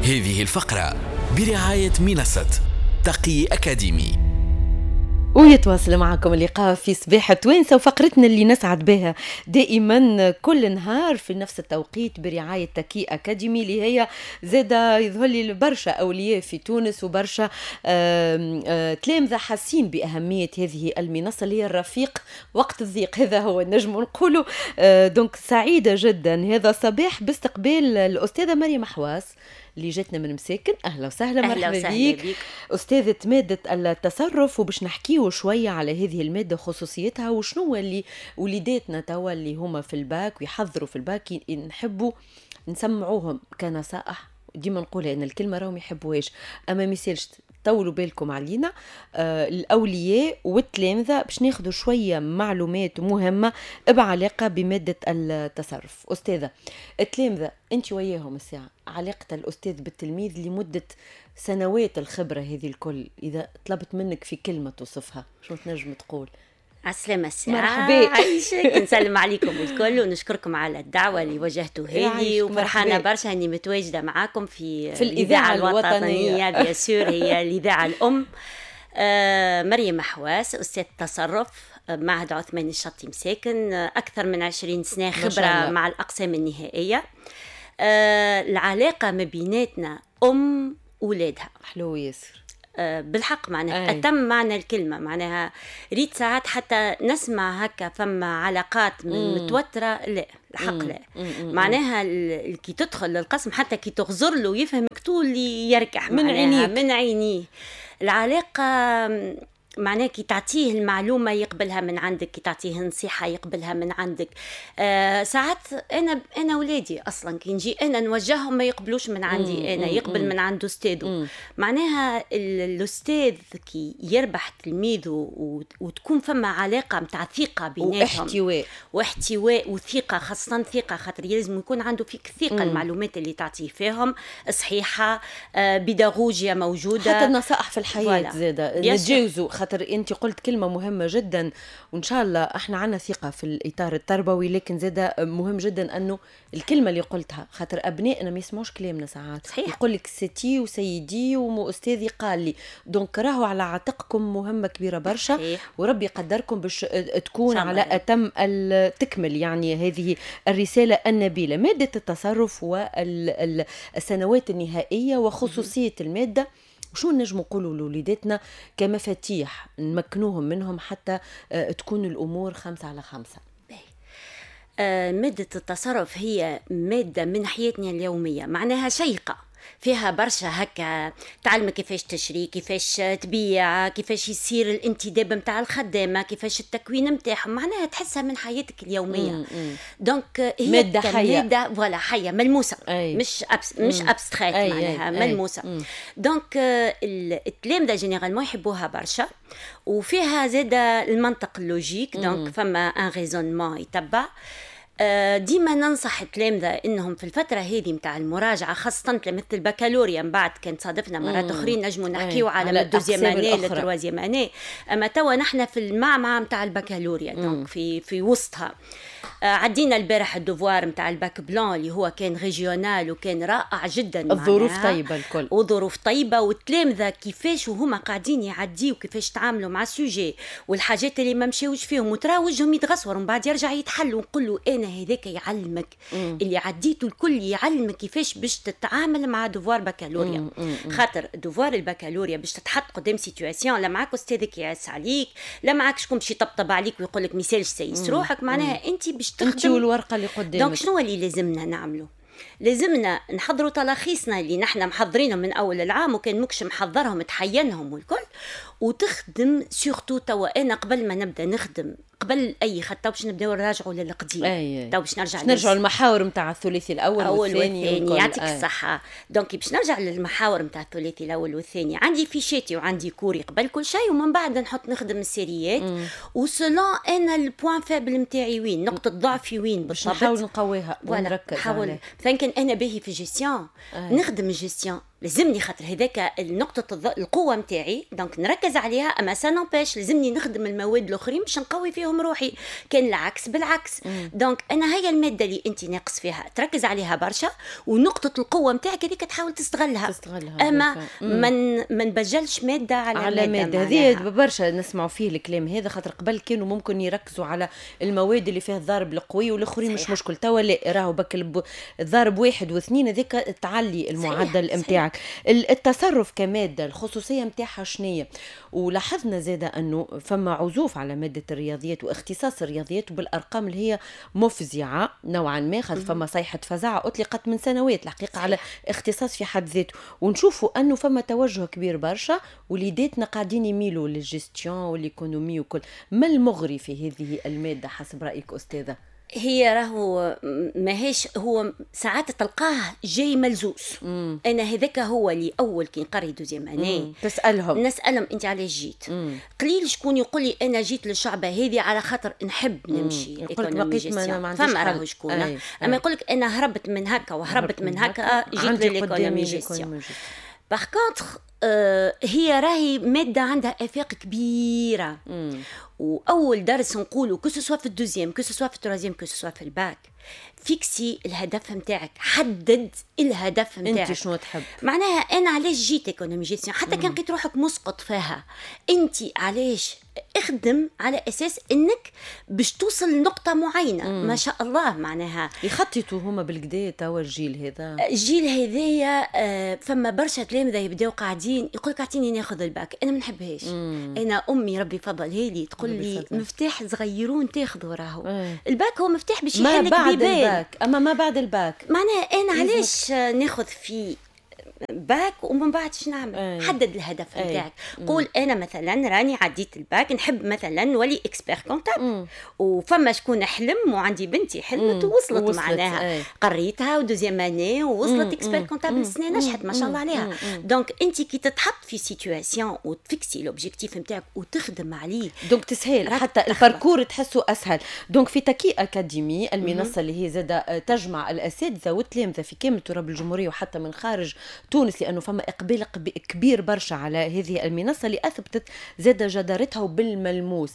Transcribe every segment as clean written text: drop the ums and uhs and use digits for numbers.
هذه الفقرة برعاية منصة تقي أكاديمي. ويتواصل معكم اللقاء في صباح توانسة وفقرتنا اللي نسعد بها دائما كل نهار في نفس التوقيت برعاية تقي أكاديمي، اللي هي زادة يظهر لي برشا أولياء في تونس وبرشا تلامذة حاسين بأهمية هذه المنصة اللي هي الرفيق وقت الضيق. هذا هو نجم نقوله. دونك سعيدة جدا هذا الصباح باستقبال الأستاذة مريم حواس اللي جاتنا من مساكن. أهلا وسهلا، مرحبا بيك أستاذة مادة التصرف، وباش نحكيه شوية على هذه المادة خصوصيتها وشنو اللي وليداتنا توا اللي هما في الباك ويحضروا في الباك نحبوا نسمعوهم كنصائح. ديما نقولها ان الكلمة راهم يحبوهاش، اما ميسالش طولوا بالكم علينا الأولياء والتلامذة باش ناخذوا شوية معلومات مهمة بعلاقة بمادة التصرف. أستاذة التلامذة أنت وياهم الساعة، علاقة الأستاذ بالتلميذ لمدة سنوات الخبرة هذه الكل، إذا طلبت منك في كلمة توصفها شو تنجم تقول؟ عسلامة الساعة، مرحبا عايشك، نسلم عليكم الكل ونشكركم على الدعوة اللي وجهتوها لي، وفرحانة برشا أني متواجدة معاكم في الإذاعة الوطنية بيسور هي الإذاعة الأم. مريم حواس، أستاذ تصرف، معهد عثمان الشطي مساكن، أكثر من 20 سنة خبرة مع الأقسام النهائية. العلاقة ما بيناتنا أم أولادها حلو ياسر بالحق، معناها أتم معنى الكلمة، معناها ريت ساعات حتى نسمع هكا فما علاقات متوترة، لا الحق لا. معناها كي تدخل للقسم حتى كي تغزر له يفهمك طول اللي يركح من عينيه. العلاقة معناه كي تعطيه المعلومة يقبلها من عندك، كي تعطيه نصيحة يقبلها من عندك. ساعات أنا ولادي أصلا كي نجي أنا نوجههم ما يقبلوش من عندي أنا، يقبل من عنده أستاذه. معناها الأستاذ كي يربح تلميذه وتكون فما علاقة متاع ثقة بيناتهم واحتواء وثقة، خاصة ثقة خاطر لازم يكون عنده فيك ثقة. المعلومات اللي تعطيه فيهم صحيحة، بيداغوجيا موجودة، حتى النصائح في الحياة زادة نتجاوزوا. خاطر انت قلت كلمة مهمة جدا، وان شاء الله احنا عنا ثقة في الاطار التربوي، لكن زادة مهم جدا انه الكلمة اللي قلتها، خاطر ابنائنا ما يسمعوش كلامنا ساعات، يقول لك ستي وسيدي واستاذي قال لي. دونك راهو على عاتقكم مهمة كبيرة برشا، وربي يقدركم باش تكون على اتم التكمل يعني هذه الرسالة النبيلة. مادة التصرف والسنوات النهائية وخصوصية المادة، وشو نجم نقولوا لوليداتنا كمفاتيح نمكنوهم منهم حتى تكون الأمور 5/5؟ مادة التصرف هي مادة من حياتنا اليومية، معناها شيقة، فيها برشا هكا تعلمك كيفاش تشري، كيفاش تبيع، كيفاش يصير الانتداب متاع الخدامة، كيفاش التكوين متاعهم، معناها تحسها من حياتك اليومية. دونك هي مادة حية، مادة ولا حية ملموسة، مش أبستراكت، معناها ملموسة. دونك التلامذة جينيرالمون يحبوها برشا، وفيها زادة المنطق اللوجيك. دونك فما ان ريزونمون يتبع. ديما ننصح التلامذة انهم في الفترة هذه متاع المراجعة، خاصة تلامذة البكالوريا، من بعد كانت صادفنا مرات اخرين نجموا نحكيو على الدوزيام اني التروازيام اني، اما توا نحن في المعمعة متاع البكالوريا. دونك في وسطها عدينا البارح الدوفوار متاع الباك بلان اللي هو كان ريجيونال وكان رائع جدا. الظروف طيبة الكل، وظروف طيبة، والتلامذة كيفاش وهما قاعدين يعديوا كيفاش تعاملوا مع السوجي والحاجات اللي ما مشاوش فيهم، وترى وجههم يتغصور ومن بعد يرجع يتحلوا. ونقول له انا هذاك يعلمك اللي عديته الكل، يعلمك كيفاش باش تتعامل مع دوفوار بكالوريا. خاطر دوفوار البكالوريا باش تتحط قدام سيتواسيون لا معك استاذك يعس عليك، لا معك شكون باش يطبطب عليك ويقول لك ميسالش سيس روحك، معناها انت باش تخدم انت والورقه اللي قدامك. دونك شنو اللي لازمنا نعمله؟ لازمنا نحضروا تلخيصنا اللي نحن محضرينهم من اول العام، وكان مكش محضرهم تحينهم والكل، وتخدم سورتو. توا انا قبل ما نبدا نخدم، قبل اي خطه باش نبداو نراجعوا للقديم، تو باش نرجعوا المحاور نتاع الثلاثي الاول والثاني. يعطيك الصحه. دونك باش نرجع للمحاور نتاع الثلاثي الاول والثاني، عندي فيشاتي وعندي كوري قبل كل شيء، ومن بعد نحط نخدم السيريات وسلون انا البوين فابل نتاعي وين، نقطه ضعفي وين بالضبط، نحاول نقويها ونركز عليها. فكان انا باهي في الجيستيون، نخدم الجيستيون لازمني خاطر هذاك نقطة القوة متاعي دونك نركز عليها. أما سانوباش لازمني نخدم المواد الأخرين باش نقوي فيهم روحي. كان العكس بالعكس. دونك أنا هي المادة اللي أنت ناقص فيها تركز عليها برشا، ونقطة القوة متاعك هذيك تحاول تستغلها. أما ما نبجلش مادة على مادة. هذه برشا نسمعوا فيه الكلام هذا، خاطر قبل كانوا ممكن يركزوا على المواد اللي فيها الضارب القوي والآخرين مش مشكل. توا لا، راهو بك الضارب 1 و2 هذيك تعلي المعدل متاعك. التصرف كمادة الخصوصية متاعها شنية. ولاحظنا زادة أنه فما عزوف على مادة الرياضيات واختصاص الرياضيات بالأرقام اللي هي مفزعة نوعا ما، خاطر فما صيحة فزاعة أطلقت من سنوات الحقيقة على اختصاص في حد ذاته. ونشوفوا أنه فما توجه كبير برشا، وليداتنا قاعدين يميلوا للجيستيون والإيكونومي وكل. ما المغري في هذه المادة حسب رأيك أستاذة؟ هي راهو ماهيش، هو ساعات تلقاه جاي ملزوز. انا هذاك هو اللي اول كي نقري دوزيام اني نسالهم انت علاش جيت. قليل شكون يقول لي انا جيت للشعبه هذه على خاطر نحب نمشي ايكونومي جيستيون. فما راهو شكون اما يقول لك انا هربت من هكا وهربت من هكا جيت للايكونومي جيستيون. باغ كونتر هي راهي مادة عندها آفاق كبيرة. وأول درس نقوله كو سوا في الدوزيام كو سوا في التروازيام كو سوا في الباك، فيكسي الهدف متاعك، حدد الهدف متاعك. انت شنو تحب؟ معناها انا علاش جيت ايكونومي جيستيون، حتى كان لقيت روحك مسقط فيها انت علاش اخدم على اساس انك باش توصل لنقطه معينه. ما شاء الله معناها يخططوا هما بالكدا. توا الجيل هذايا فما برشا تلامذه يبداو قاعدين يقولك اعطيني ناخذ الباك. انا ما نحبهاش. انا امي ربي فضلها لي تقول لي مفتاح صغيرون تاخذوا راهو. الباك هو مفتاح باش يحل لك بيبان. اما ما بعد الباك معناها انا علاش ناخذ في باك ومن بعد شنو نعمل؟ حدد الهدف نتاعك. قول انا مثلا راني عديت الباك، نحب مثلا نولي اكسبير كونتابل، وفما شكون حلم وعندي بنتي حلمت ووصلت معناها قريتها ودوزيام اني ووصلت اكسبير كونتابل السنه نجحت ما شاء الله عليها. دونك انت كي تتحط في سيتواسيون وتفكسي لوبجيكتيف نتاعك وتخدم عليه دونك تسهل حتى الباركور تحسه اسهل. دونك في تكي اكاديمي المنصه اللي هي زاده تجمع الاساتذه والتلامذه في كامل تراب الجمهوريه وحتى من خارج تونس، لأنه فما إقبال كبير برشا على هذه المنصة اللي أثبتت زاد جدارتها وبالملموس.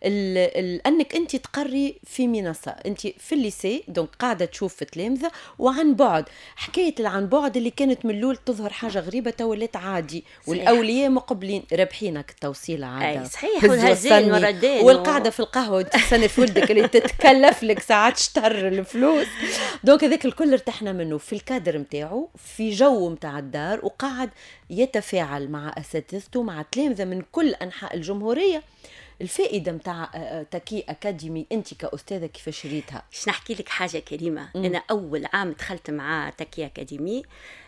أنك أنت تقري في منصة، أنت في الليسي دونك قاعدة تشوف في تلامذة وعن بعد. حكاية عن بعد اللي كانت من الأول تظهر حاجة غريبة تولت عادي، والأولياء مقبلين رابحينك التوصيل عادة. صحيح. والهزين وردين والقاعدة في القهوة وتستنى في ولدك اللي تتكلف لك ساعات شطر الفلوس. دونك هذاك الكل ارتحنا منه في الكادر متاعه، في جو متاع الدار، وقاعد يتفاعل مع أساتذته مع تلامذة من كل أنحاء الجمهورية. الفائدة متاع تكي أكاديمي أنت كأستاذة كيفاش ريتها؟ باش نحكي لك حاجة كريمة. أنا أول عام دخلت مع تكي أكاديمي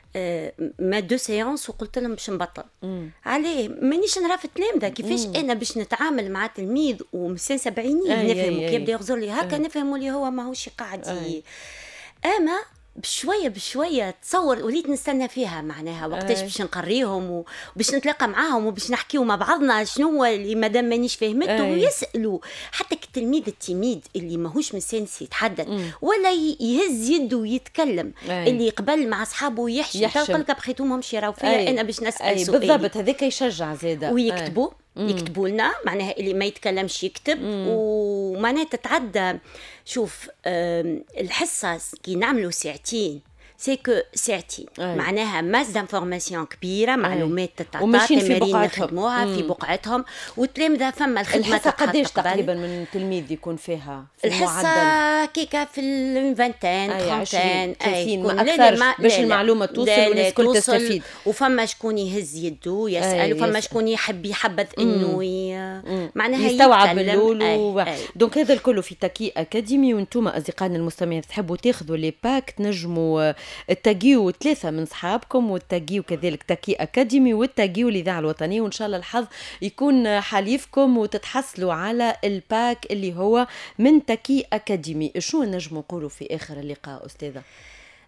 ما 2 سيانس وقلت لهم باش نبطل. عليه مانيش نعرف التلامذة كيفاش انا باش نتعامل مع تلميذ ومسان 70 نفهم كي يبدا يغزر لي هكا نفهم اللي هو ماهوش قاعد اما بشويه تصور وليت نستنى فيها معناها وقتاش باش نقريهم وباش نتلاقى معاهم وباش نحكيو مع بعضنا شنو هو اللي مادام مانيش فهمته ويسالوا. حتى التلميذ التيميد اللي ماهوش مسانس يتحدث ولا يهز يده ويتكلم، اللي قبل مع اصحابه يحشي تلقى لك بخيتهم يراو فيا انا باش نسال سؤال بالضبط. هذاك يشجع زاده يكتبوا لنا معناها اللي ما يتكلمش يكتب. ومعناها تتعدى. شوف الحصة كي نعملوا ساعتين سيكو ساعتين معناها ماس دانفورماسيون كبيره، معلومات تتعطى، تمارين يخدموها في بقعتهم. والتلامذة فما الخدمه الحصه قداش تقريبا من تلميذ يكون فيها في الحصه كيكا في الفانتين 30 اكثر باش المعلومه توصل والناس الكل تستفيد. وفما شكون يهز يده يسال وفما شكون يحبذ انه معناها يستوعب الاول. دونك هذا الكل في تكي اكاديمي. وانتم اصدقائنا المستمعين تحبوا تاخذوا لي باك تنجموا التاجيو 3 من صحابكم، والتاجيو كذلك تاكي أكاديمي، والتاجيو الإذاعة الوطنية. وإن شاء الله الحظ يكون حليفكم وتتحصلوا على الباك اللي هو من تاكي أكاديمي. شو نجم نقولوا في آخر اللقاء أستاذة؟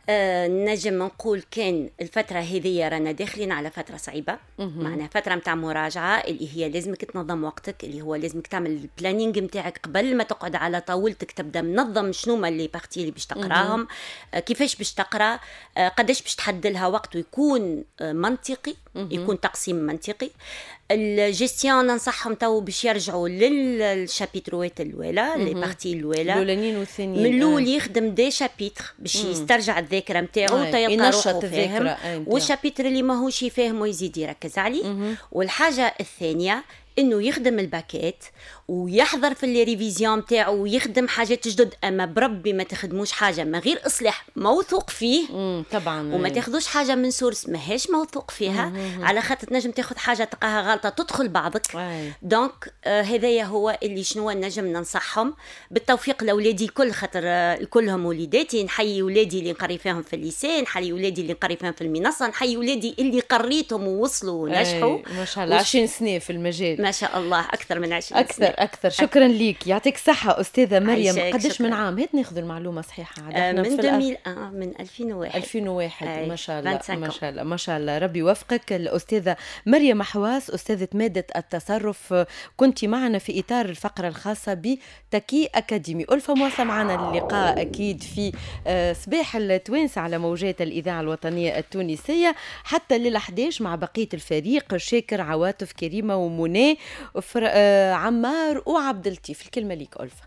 نجم نقول كان الفترة هذه رانا داخلين على فترة صعيبة، معناها فترة متاع مراجعة اللي هي لازمك تنظم وقتك، اللي هو لازمك تعمل البلانينج متاعك قبل ما تقعد على طاولتك، تبدا منظم شنو ما اللي بارتي اللي باش تقراهم، كيفاش باش تقرا، قداش باش تحدلها وقت ويكون منطقي، يكون تقسيم منطقي. الجيستيون ننصحهم تو باش يرجعوا للشابيتروات الاولى، لي بارتي الاولانيين والثانيين، من الاول يخدم دي شابيتر باش يسترجع الذاكره نتاعو تيلقى روحه فاهم، والشابيتر اللي ماهوش يفهمه يزيد يركز عليه. والحاجه الثانيه انه يخدم الباكيت ويحضر في اللي ريفيزيون تاعو ويخدم حاجات جدد. اما بربي ما تخدموش حاجه ما غير اصلاح موثوق فيه طبعا، وما تاخذوش حاجه من سورس ماهيش موثوق فيها، على خاطر تنجم تاخذ حاجه تلقاها غلطه تدخل بعضك. دونك هذايا هو اللي شنو نجم ننصحهم بالتوفيق لاولادي الكل، خاطر كلهم وليداتي. نحيي ولادي اللي نقري فيهم في الليسان، نحيي ولادي اللي نقري فيهم في المنصه، نحيي ولادي اللي قريتهم ووصلوا ونجحوا ما شاء الله 20 سنه في المجال، ما شاء الله اكثر من 20 سنه. أكثر. شكرا ليك، يعطيك الصحة أستاذة مريم. قداش من عام هات ناخذ المعلومة صحيحة؟ من 2001 من 2001 ما شاء الله ما شاء الله ربي يوفقك. الأستاذة مريم حواس، أستاذة مادة التصرف، كنت معنا في إطار الفقرة الخاصة بتكي أكاديمي. ألفة مواصلة معنا اللقاء أكيد في صباح التوانسة على موجات الإذاعة الوطنية التونسية حتى لل11 مع بقية الفريق، شاكر، عواطف، كريمة ومنى، عمار وعبد اللطيف. الكلمة ليك ألفة.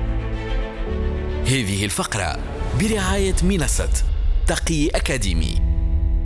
هذه الفقرة برعاية منصة تقي أكاديمي.